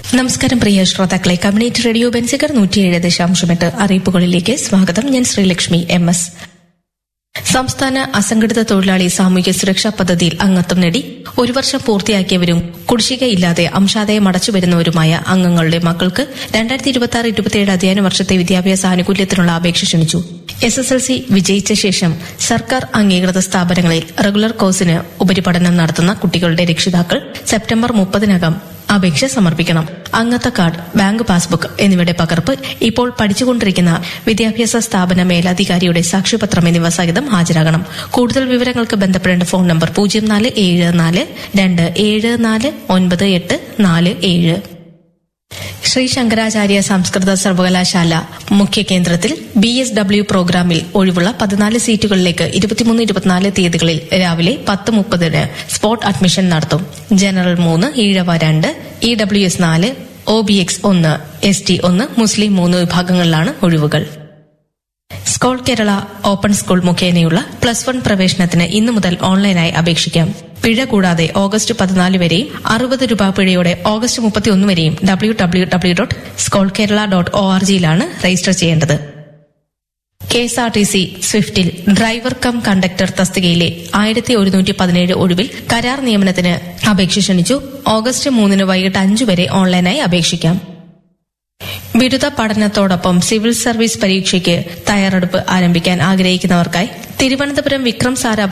നമസ്കാരം പ്രിയ ശ്രോതാക്കളെ, community radio ബെൻസിക്കർ 107.8 അറിയിപ്പുകളിലേക്ക് സ്വാഗതം. ഞാൻ ശ്രീലക്ഷ്മി MS. സംസ്ഥാന അസംഘടിത തൊഴിലാളി സാമൂഹ്യ സുരക്ഷാ പദ്ധതിയിൽ അംഗത്വം നേടി 1 വർഷം പൂർത്തിയാക്കിയവരും കുടിശ്ശികയില്ലാതെ അംശാദായം അടച്ചുവരുന്നവരുമായ അംഗങ്ങളുടെ മക്കൾക്ക് 2026-27 അധ്യയന വർഷത്തെ വിദ്യാഭ്യാസ ആനുകൂല്യത്തിനുള്ള അപേക്ഷ ക്ഷണിച്ചു. SSLC വിജയിച്ച ശേഷം സർക്കാർ അംഗീകൃത സ്ഥാപനങ്ങളിൽ റെഗുലർ കോഴ്സിന് ഉപരിപഠനം നടത്തുന്ന കുട്ടികളുടെ രക്ഷിതാക്കൾ സെപ്റ്റംബർ 30-നകം അപേക്ഷ സമർപ്പിക്കണം. അംഗത്വ കാർഡ്, ബാങ്ക് പാസ്ബുക്ക് എന്നിവയുടെ പകർപ്പ്, ഇപ്പോൾ പഠിച്ചുകൊണ്ടിരിക്കുന്ന വിദ്യാഭ്യാസ സ്ഥാപന മേലധികാരിയുടെ സാക്ഷ്യപത്രം എന്നിവ സഹിതം ഹാജരാകണം. കൂടുതൽ വിവരങ്ങൾക്ക് ബന്ധപ്പെടേണ്ട ഫോൺ നമ്പർ 047427494847. ശ്രീ ശങ്കരാചാര്യ സംസ്കൃത സർവകലാശാല മുഖ്യ കേന്ദ്രത്തിൽ BSW പ്രോഗ്രാമിൽ ഒഴിവുള്ള 14 സീറ്റുകളിലേക്ക് 23-24 തീയതികളിൽ രാവിലെ 10:30 സ്പോട്ട് അഡ്മിഷൻ നടത്തും. General 3, Ezhava 2, EWS 4, OBX 1, ST 1, മുസ്ലിം 3 വിഭാഗങ്ങളിലാണ് ഒഴിവുകൾ. സ്കോൾ കേരള ഓപ്പൺ സ്കൂൾ മുഖേനയുള്ള +1 പ്രവേശനത്തിന് ഇന്നു മുതൽ ഓൺലൈനായി അപേക്ഷിക്കാം. പിഴ കൂടാതെ ഓഗസ്റ്റ് 14 വരെയും 60 രൂപ പിഴയോടെ ഓഗസ്റ്റ് 31 വരെയും www.skolkerala.org-ലാണ് രജിസ്റ്റർ ചെയ്യേണ്ടത്. KSRTC സ്വിഫ്റ്റിൽ ഡ്രൈവർ കം കണ്ടക്ടർ തസ്തികയിലെ 1117 ഒഴിവിൽ കരാർ നിയമനത്തിന് അപേക്ഷ ക്ഷണിച്ചു. ഓഗസ്റ്റ് 3 വൈകിട്ട് 5 വരെ ഓൺലൈനായി അപേക്ഷിക്കാം. ബിരുദ പഠനത്തോടൊപ്പം സിവിൽ സർവീസ് പരീക്ഷയ്ക്ക് തയ്യാറെടുപ്പ് ആരംഭിക്കാൻ ആഗ്രഹിക്കുന്നവർക്കായി തിരുവനന്തപുരം വിക്രം സാരാഭായ്